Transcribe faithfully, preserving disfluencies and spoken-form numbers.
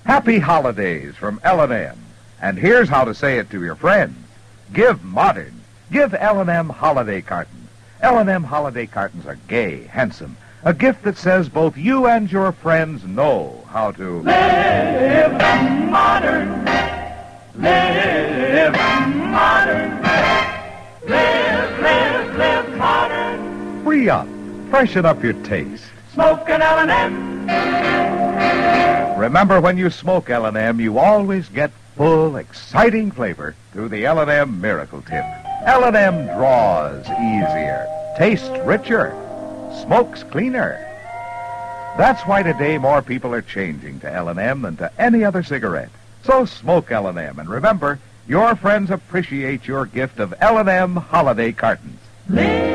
Happy holidays from L and M. And here's how to say it to your friends. Give modern. Give L and M holiday cartons. L and M holiday cartons are gay, handsome, a gift that says both you and your friends know how to live modern. Live modern. Live, live, live modern. free up, freshen up your taste. Smoke an L and M. Remember, when you smoke L and M, you always get full, exciting flavor through the L and M Miracle Tip. L and M draws easier, tastes richer, smokes cleaner. That's why today more people are changing to L and M than to any other cigarette. So smoke L and M, and remember, your friends appreciate your gift of L and M holiday cartons. Live